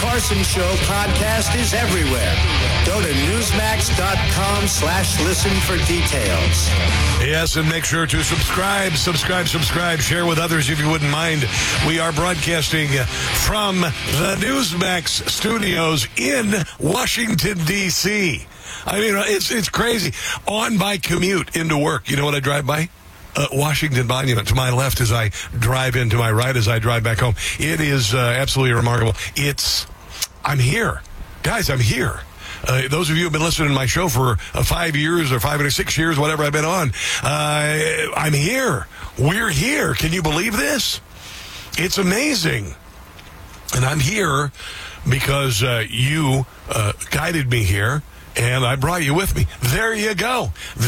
Carson Show podcast is everywhere. Go to Newsmax.com/listen for details. Yes, and make sure to subscribe, share with others if you wouldn't mind. We are broadcasting from the Newsmax studios in Washington, D.C. I mean, it's crazy. On my commute into work, you know what I drive by? Washington Monument to my left as I drive in, to my right as I drive back home. It is absolutely remarkable. I'm here. Guys, I'm here. Those of you who have been listening to my show for 5 years or 5 or 6 years, whatever I've been on, I'm here. We're here. Can you believe this? It's amazing. And I'm here because you guided me here. And I brought you with me. There you go.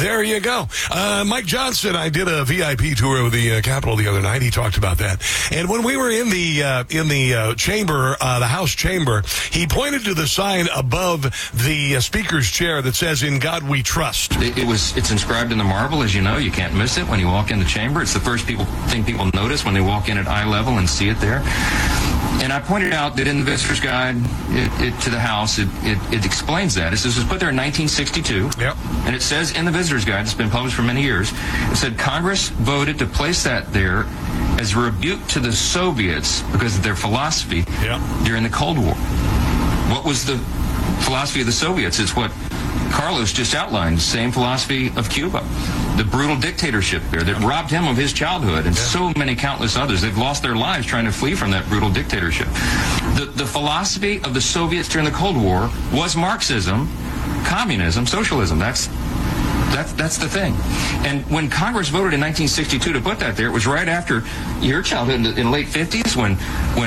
Mike Johnson, I did a VIP tour of the Capitol the other night. He talked about that. And when we were in the chamber, the House chamber, he pointed to the sign above the Speaker's chair that says, "In God We Trust." It's inscribed in the marble, as you know. You can't miss it when you walk in the chamber. It's the first thing people notice when they walk in at eye level and see it there. And I pointed out that in the Visitor's Guide to the House, it explains that. It says it was put there in 1962. Yep. And it says in the Visitor's Guide, it's been published for many years, it said Congress voted to place that there as a rebuke to the Soviets because of their philosophy during the Cold War. What was the philosophy of the Soviets? It's what Carlos just outlined, same philosophy of Cuba. The brutal dictatorship there that robbed him of his childhood and so many countless others. They've lost their lives trying to flee from that brutal dictatorship. The philosophy of the Soviets during the Cold War was Marxism, communism, socialism. That's the thing. And when Congress voted in 1962 to put that there, it was right after your childhood in the late 50s when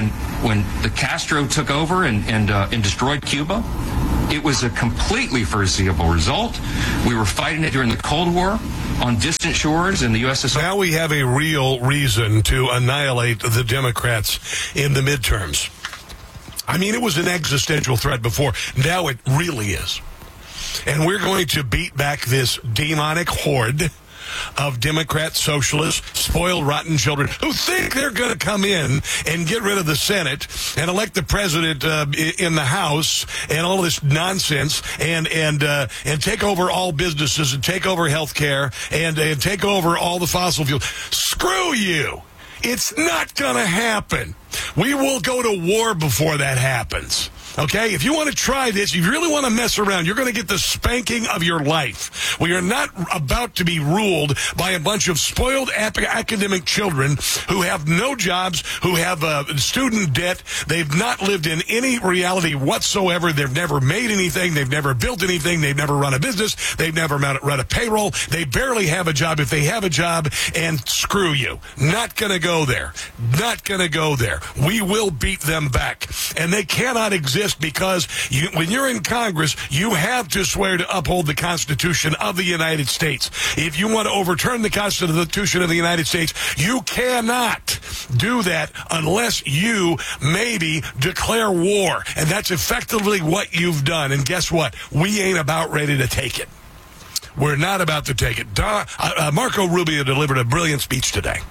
the Castro took over and destroyed Cuba. It was a completely foreseeable result. We were fighting it during the Cold War on distant shores in the USSR. Now we have a real reason to annihilate the Democrats in the midterms. I mean, it was an existential threat before. Now it really is. And we're going to beat back this demonic horde of Democrat, socialists, spoiled, rotten children who think they're going to come in and get rid of the Senate and elect the president in the House and all this nonsense and take over all businesses and take over health care and take over all the fossil fuels. Screw you. It's not going to happen. We will go to war before that happens. Okay, if you want to try this, if you really want to mess around, you're going to get the spanking of your life. We are not about to be ruled by a bunch of spoiled academic children who have no jobs, who have student debt. They've not lived in any reality whatsoever. They've never made anything. They've never built anything. They've never run a business. They've never run a payroll. They barely have a job if they have a job, and screw you. Not going to go there. Not going to go there. We will beat them back, and they cannot exist because when you're in Congress, you have to swear to uphold the Constitution of the United States. If you want to overturn the Constitution of the United States, you cannot do that unless you maybe declare war. And that's effectively what you've done. And guess what? We ain't about ready to take it. We're not about to take it. Marco Rubio delivered a brilliant speech today.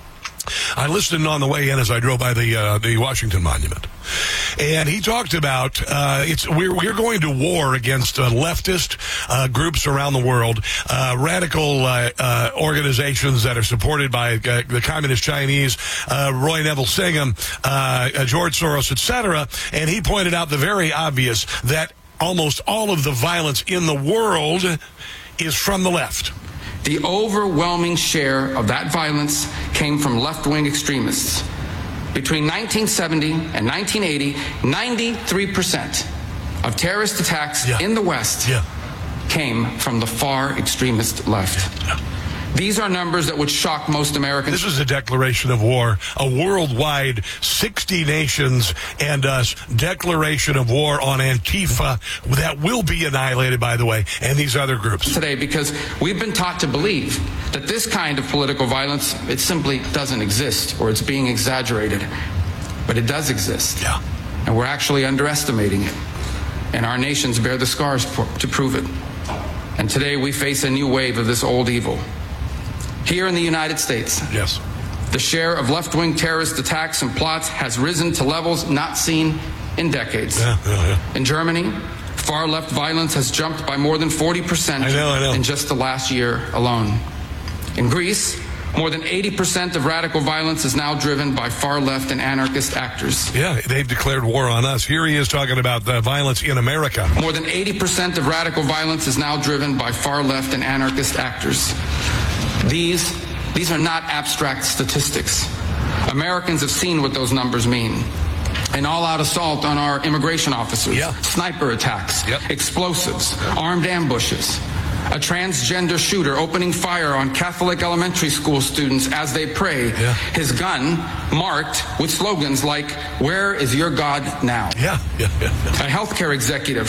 I listened on the way in as I drove by the Washington Monument. And he talked about we're going to war against leftist groups around the world, radical organizations that are supported by the Communist Chinese, Roy Neville Singham, George Soros, etc. And he pointed out the very obvious that almost all of the violence in the world is from the left. The overwhelming share of that violence came from left-wing extremists. Between 1970 and 1980, 93% of terrorist attacks in the West came from the far extremist left. These are numbers that would shock most Americans. This is a declaration of war, a worldwide 60 nations and us declaration of war on Antifa that will be annihilated, by the way, and these other groups. Today, because we've been taught to believe that this kind of political violence, it simply doesn't exist, or it's being exaggerated. But it does exist. Yeah. And we're actually underestimating it. And our nations bear the scars to prove it. And today we face a new wave of this old evil. Here in the United States, The share of left-wing terrorist attacks and plots has risen to levels not seen in decades. In Germany, far-left violence has jumped by more than 40% in just the last year alone. In Greece, more than 80% of radical violence is now driven by far-left and anarchist actors. Yeah, they've declared war on us. Here he is talking about the violence in America. More than 80% of radical violence is now driven by far-left and anarchist actors. These are not abstract statistics. Americans have seen what those numbers mean. An all-out assault on our immigration officers, sniper attacks, explosives, armed ambushes, a transgender shooter opening fire on Catholic elementary school students as they pray, his gun marked with slogans like, "Where is your God now?" A healthcare executive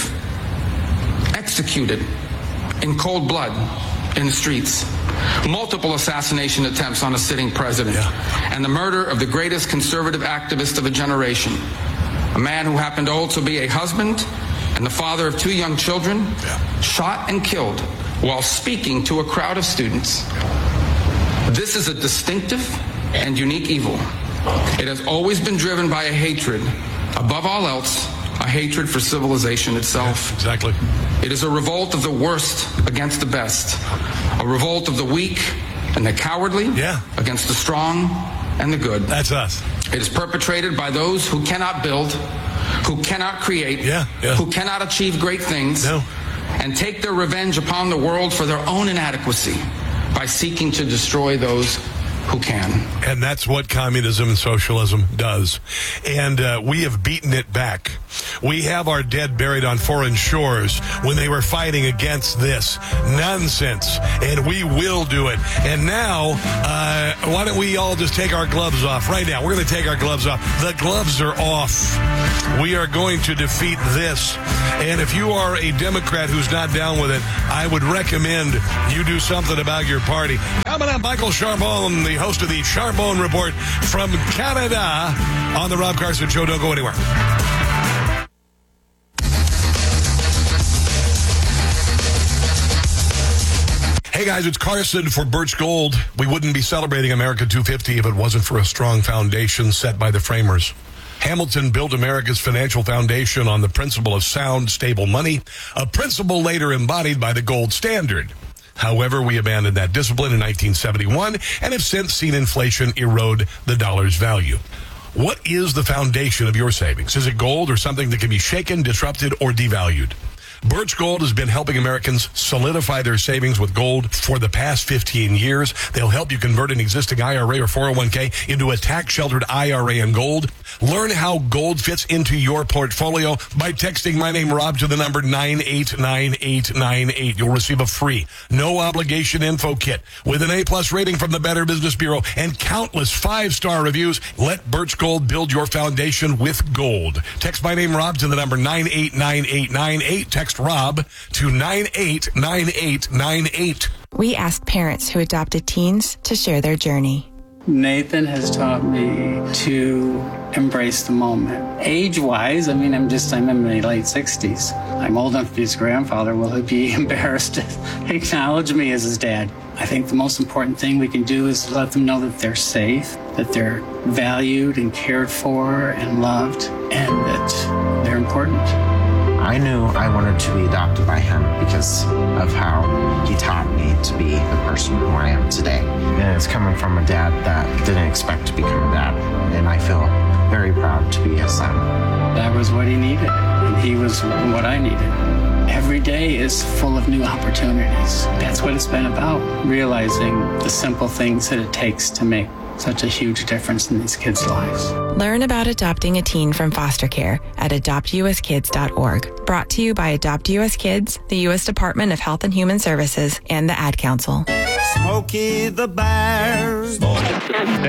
executed in cold blood in the streets. Multiple assassination attempts on a sitting president. And the murder of the greatest conservative activist of a generation. A man who happened to also be a husband and the father of 2 young children, shot and killed while speaking to a crowd of students. This is a distinctive and unique evil. It has always been driven by a hatred, above all else, a hatred for civilization itself. Exactly. It is a revolt of the worst against the best, a revolt of the weak and the cowardly against the strong and the good. That's us. It is perpetrated by those who cannot build, who cannot create, who cannot achieve great things, and take their revenge upon the world for their own inadequacy by seeking to destroy those who can. And that's what communism and socialism does. And we have beaten it back. We have our dead buried on foreign shores when they were fighting against this nonsense. And we will do it. And now, why don't we all just take our gloves off right now? We're going to take our gloves off. The gloves are off. We are going to defeat this. And if you are a Democrat who's not down with it, I would recommend you do something about your party. Coming up, Michael Charbon, the host of the Charbon Report from Canada on the Rob Carson Show. Don't go anywhere. Hey guys, it's Carson for Birch Gold. We wouldn't be celebrating America 250 if it wasn't for a strong foundation set by the framers. Hamilton built America's financial foundation on the principle of sound, stable money, a principle later embodied by the gold standard. However, we abandoned that discipline in 1971 and have since seen inflation erode the dollar's value. What is the foundation of your savings? Is it gold or something that can be shaken, disrupted, or devalued? Birch Gold has been helping Americans solidify their savings with gold for the past 15 years. They'll help you convert an existing IRA or 401k into a tax-sheltered IRA in gold. Learn how gold fits into your portfolio by texting my name, Rob, to the number 989898. You'll receive a free, no-obligation info kit with an A-plus rating from the Better Business Bureau and countless 5-star reviews. Let Birch Gold build your foundation with gold. Text my name, Rob, to the number 989898. Text Rob to 989898. We asked parents who adopted teens to share their journey. Nathan has taught me to embrace the moment. Age-wise, I'm in my late 60s. I'm old enough to be his grandfather. Will he be embarrassed to acknowledge me as his dad? I think the most important thing we can do is let them know that they're safe, that they're valued and cared for and loved, and that they're important. I knew I wanted to be adopted by him because of how he taught me to be the person who I am today. And it's coming from a dad that didn't expect to become a dad. And I feel very proud to be his son. That was what he needed, and he was what I needed. Every day is full of new opportunities. That's what it's been about, realizing the simple things that it takes to make such a huge difference in these kids' lives. Learn about adopting a teen from foster care at adoptuskids.org. Brought to you by Adopt US Kids, the U.S. Department of Health and Human Services, and the Ad Council. Smokey the Bear.